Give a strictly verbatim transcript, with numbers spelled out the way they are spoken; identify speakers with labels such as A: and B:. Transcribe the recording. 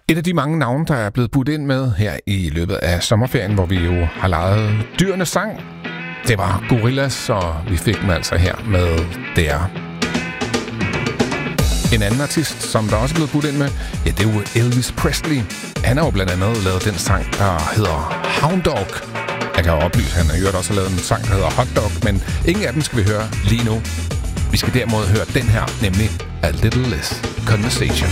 A: Et af de mange navne, der er blevet budt ind med her i løbet af sommerferien, hvor vi jo har lejet dyrenes sang, det var Gorillaz, og vi fik dem altså her med der. En anden artist, som der også er blevet budt ind med, ja, det er jo Elvis Presley. Han har jo blandt andet lavet den sang, der hedder Hound Dog. Jeg kan jo oplyse, at han har også lavet en sang, der hedder Hot Dog, men ingen af dem skal vi høre lige nu. Vi skal derimod høre den her, nemlig A Little Less Conversation.